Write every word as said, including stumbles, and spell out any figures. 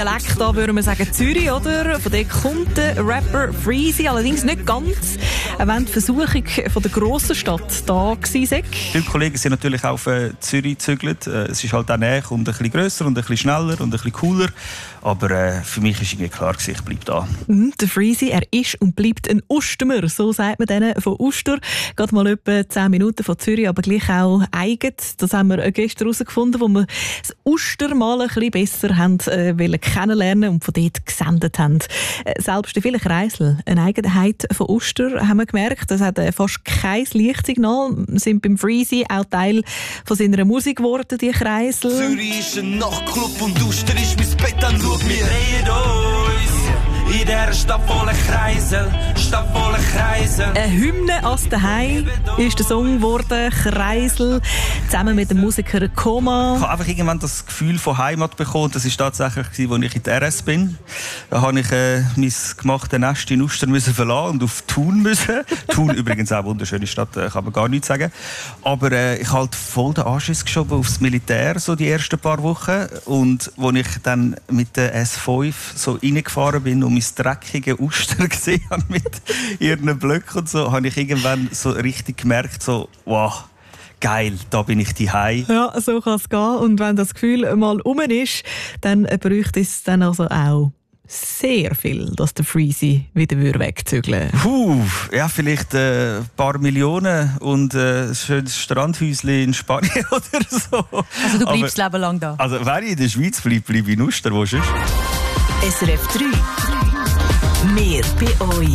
Dialekt, da würden wir sagen Zürich, oder? Von dort kommt der Rapper Freezy, allerdings nicht ganz, wenn die Versuchung von der grossen Stadt da war. Viele Kollegen sind natürlich auch auf äh, Zürich gezügelt. Äh, es ist halt auch näher und ein bisschen grösser und ein bisschen schneller und ein bisschen cooler. Aber äh, für mich ist irgendwie klar, ich bleibe da. Mhm, der Freezy, er ist und bleibt ein Ustermer, so sagt man denen von Uster. Geht mal etwa zehn Minuten von Zürich, aber gleich auch eigen. Das haben wir gestern herausgefunden, wo wir das Uster mal ein bisschen besser haben, äh, wollen kennenlernen und von dort gesendet haben. Äh, selbst in vielen Kreiseln, eine Eigenheit von Uster, haben wir gemerkt. Das hat äh, fast kein Lichtsignal. Sind beim Freezy auch Teil von seiner Musik geworden, die Kreisel. Zürich ist ein Nachtclub und Uster ist mein Bett, dann schau, wir drehen uns. In dieser Stadt voller Kreisel, Stadt voller Kreisel. Eine Hymne aus daheim ist der Song geworden, Kreisel, zusammen mit dem Musiker Koma. Ich habe einfach irgendwann das Gefühl von Heimat bekommen. Das war tatsächlich, als ich in der R S bin. Da habe ich äh, mein gemachtes Nest in Uster müssen verlassen und auf Thun müssen. Thun übrigens auch eine wunderschöne Stadt, äh, kann man gar nichts sagen. Aber äh, ich habe halt voll den Anschiss geschoben aufs Militär, so die ersten paar Wochen. Und als ich dann mit der S fünf so reingefahren bin und mein dreckige Uster gesehen habe mit ihren Blöcken und so, habe ich irgendwann so richtig gemerkt, so, wow, geil, da bin ich daheim. Ja, so kann es gehen. Und wenn das Gefühl mal rum ist, dann bräuchte es dann also auch sehr viel, dass der Freezy wieder wegzügeln würde. Puh, ja, vielleicht äh, ein paar Millionen und äh, ein schönes Strandhäuschen in Spanien oder so. Also du bleibst Aber, Leben lang da? Also wenn ich in der Schweiz bleibe, bleibe ich in Uster. Wo sonst? S R F drei. Mehr bei euch.